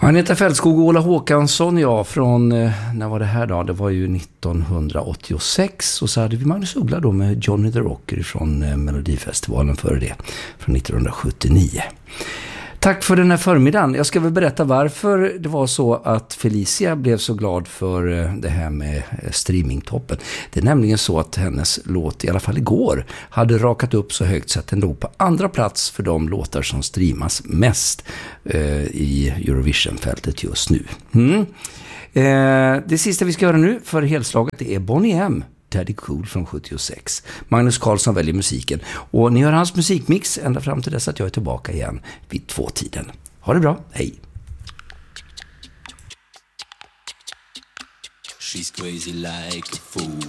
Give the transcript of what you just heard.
Agneta Fältskog och Ola Håkansson, ja, från, när var det här då? Det var ju 1986, och så hade vi Magnus Uggla då med Johnny the Rocker från Melodifestivalen före det, från 1979. Tack för den här förmiddagen. Jag ska väl berätta varför det var så att Felicia blev så glad för det här med streamingtoppen. Det är nämligen så att hennes låt, i alla fall igår, hade rakat upp så högt så att den låg på andra plats för de låtar som streamas mest i Eurovision-fältet just nu. Det sista vi ska göra nu för helslaget, det är Bonnie M. Daddy Cool från 76. Magnus Carlsson väljer musiken. Och ni hör hans musikmix ända fram till dess att jag är tillbaka igen vid 2-tiden. Ha det bra, hej! She's crazy like a fool.